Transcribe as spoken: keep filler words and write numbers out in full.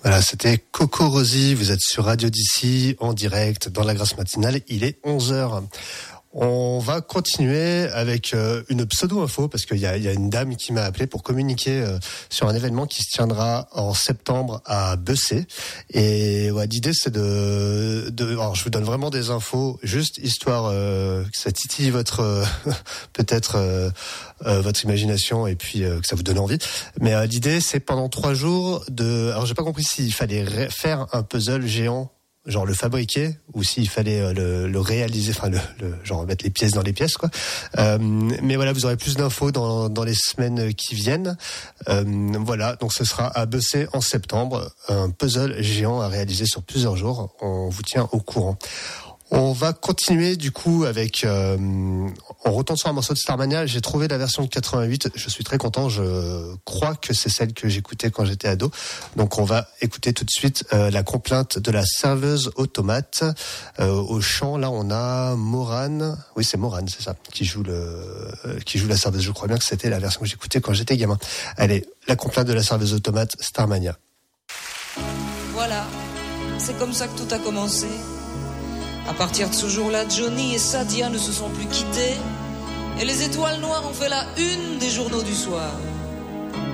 Voilà, c'était Coco Rosie, vous êtes sur Radio d'ici, en direct, dans la Grâce matinale, il est onze heures. On va continuer avec euh, une pseudo-info, parce qu'il y a, il y a une dame qui m'a appelé pour communiquer euh, sur un événement qui se tiendra en septembre à Bessay. Et ouais, l'idée c'est de, de... Alors je vous donne vraiment des infos, juste histoire euh, que ça titille votre... Euh, peut-être euh, euh, votre imagination et puis euh, que ça vous donne envie. Mais euh, l'idée c'est pendant trois jours de... Alors j'ai pas compris s'il fallait ré- faire un puzzle géant, genre le fabriquer, ou s'il fallait le, le réaliser, enfin le, le genre mettre les pièces dans les pièces, quoi. Euh, mais voilà, vous aurez plus d'infos dans, dans les semaines qui viennent. Euh, voilà, donc ce sera à Bessay en septembre, un puzzle géant à réaliser sur plusieurs jours. On vous tient au courant. On va continuer du coup avec, euh, on retourne sur un morceau de Starmania. J'ai trouvé la version de quatre-vingt-huit. Je suis très content. Je crois que c'est celle que j'écoutais quand j'étais ado. Donc on va écouter tout de suite euh, la complainte de la serveuse automate. Euh, au chant, là on a Morane. Oui, c'est Morane, c'est ça, qui joue le, euh, qui joue la serveuse. Je crois bien que c'était la version que j'écoutais quand j'étais gamin. Allez, la complainte de la serveuse automate, Starmania. Voilà, c'est comme ça que tout a commencé. À partir de ce jour-là, Johnny et Sadia ne se sont plus quittés. Et les étoiles noires ont fait la une des journaux du soir.